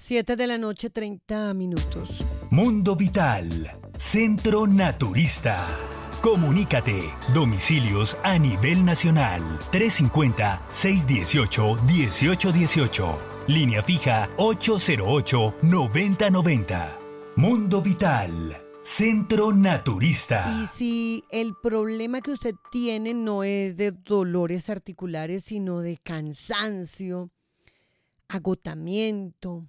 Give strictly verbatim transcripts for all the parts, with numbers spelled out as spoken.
Siete de la noche, treinta minutos. Mundo Vital, Centro Naturista. Comunícate. Domicilios a nivel nacional. trescientos cincuenta, seiscientos dieciocho, dieciocho dieciocho. Línea fija ocho cero ocho, noventa noventa. Mundo Vital, Centro Naturista. Y si el problema que usted tiene no es de dolores articulares, sino de cansancio, agotamiento,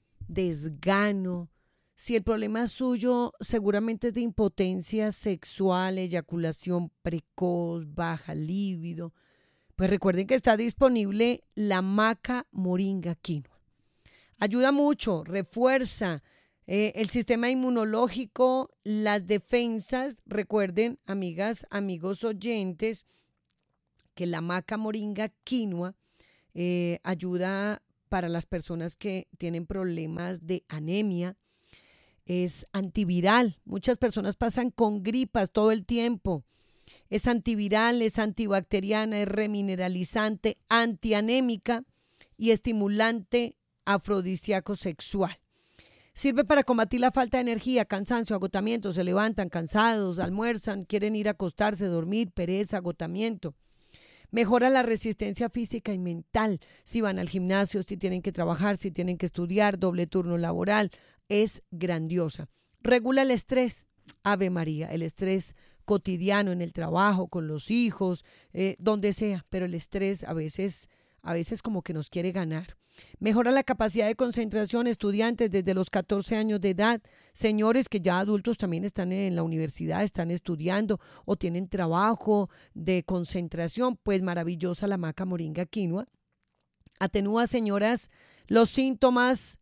desgano, si el problema suyo seguramente es de impotencia sexual, eyaculación precoz, baja libido, pues recuerden que está disponible la maca moringa quinoa. Ayuda mucho, refuerza eh, el sistema inmunológico, las defensas. Recuerden, amigas, amigos oyentes, que la maca moringa quinoa eh, ayuda para las personas que tienen problemas de anemia. Es antiviral. Muchas personas pasan con gripas todo el tiempo. Es antiviral, es antibacteriana, es remineralizante, antianémica y estimulante afrodisíaco sexual. Sirve para combatir la falta de energía, cansancio, agotamiento. Se levantan cansados, almuerzan, quieren ir a acostarse, dormir, pereza, agotamiento. Mejora la resistencia física y mental. Si van al gimnasio, si tienen que trabajar, si tienen que estudiar, doble turno laboral, es grandiosa. Regula el estrés. Ave María, el estrés cotidiano en el trabajo, con los hijos, eh, donde sea, pero el estrés a veces, a veces como que nos quiere ganar. Mejora la capacidad de concentración, estudiantes desde los catorce años de edad, señores que ya adultos también están en la universidad, están estudiando o tienen trabajo de concentración, pues maravillosa la maca moringa quinoa. Atenúa, señoras, los síntomas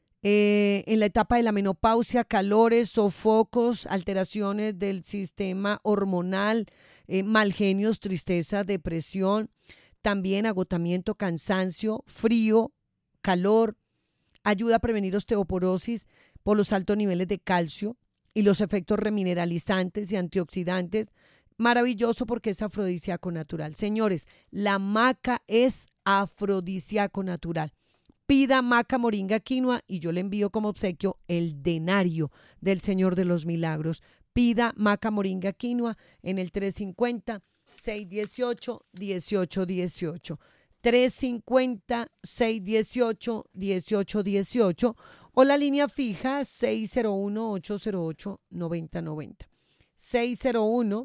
eh, en la etapa de la menopausia, calores, sofocos, alteraciones del sistema hormonal, eh, mal genios, tristeza, depresión, también agotamiento, cansancio, frío, calor. Ayuda a prevenir osteoporosis por los altos niveles de calcio y los efectos remineralizantes y antioxidantes. Maravilloso porque es afrodisíaco natural. Señores, la maca es afrodisíaco natural. Pida maca moringa quinoa y yo le envío como obsequio el denario del Señor de los Milagros. Pida maca moringa quinoa en el tres cinco cero, seis uno ocho, uno ocho uno ocho. tres cinco cero, seis uno ocho, uno ocho uno ocho o la línea fija seis cero uno, ocho cero ocho, nueve cero nueve cero. seis cero uno,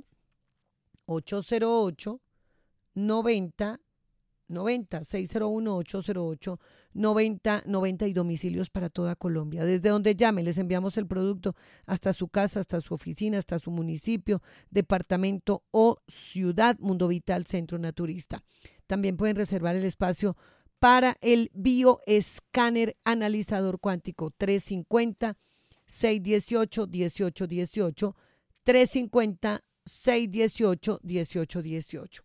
ocho cero ocho, nueve cero nueve cero. seis cero uno, ocho cero ocho, nueve cero nueve cero y domicilios para toda Colombia. Desde donde llame, les enviamos el producto hasta su casa, hasta su oficina, hasta su municipio, departamento o ciudad. Mundo Vital, Centro Naturista. También pueden reservar el espacio para el bioescáner analizador cuántico tres cinco cero, seis uno ocho, uno ocho uno ocho, tres cinco cero, seis uno ocho, uno ocho uno ocho.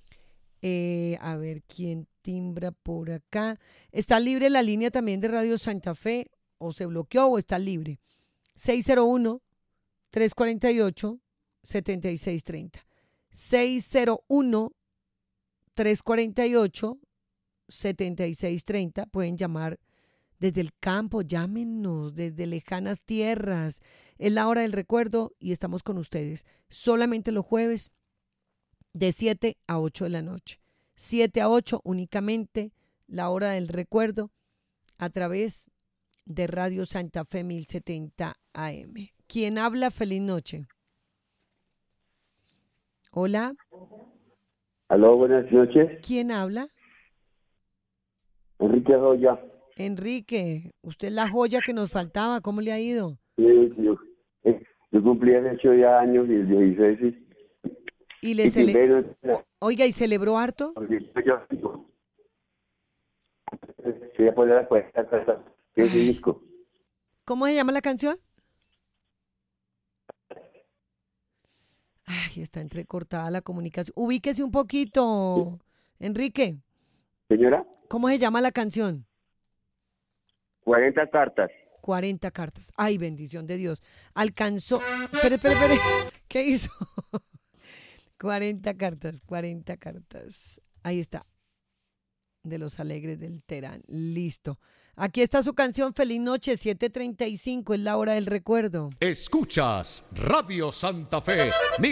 Eh, a ver quién timbra por acá. ¿Está libre la línea también de Radio Santa Fe o se bloqueó o está libre? seis cero uno, tres cuatro ocho, siete seis tres cero. seis cero uno, tres cuatro ocho, siete seis tres cero. Pueden llamar desde el campo, llámenos desde lejanas tierras. Es la hora del recuerdo y estamos con ustedes. Solamente los jueves de siete a ocho de la noche. siete a ocho únicamente, la hora del recuerdo, a través de Radio Santa Fe mil setenta A M. ¿Quién habla? Feliz noche. Hola. Aló, buenas noches. ¿Quién habla? Enrique Joya. Enrique, usted es la joya que nos faltaba. ¿Cómo le ha ido? Sí, yo, eh, yo cumplí hace ocho años y el dieciséis. Y le cele... Oiga, ¿y celebró harto? Sí, poner la cuesta, ese disco. ¿Cómo se llama la canción? Ay, está entrecortada la comunicación. Ubíquese un poquito, Enrique. Señora. ¿Cómo se llama la canción? cuarenta cartas. cuarenta cartas. Ay, bendición de Dios. Alcanzó. Espere, espere, espere. ¿Qué hizo? cuarenta cartas, cuarenta cartas. Ahí está. de los Alegres del Terán. Listo. Aquí está su canción. Feliz noche, siete treinta y cinco, es la hora del recuerdo. Escuchas Radio Santa Fe.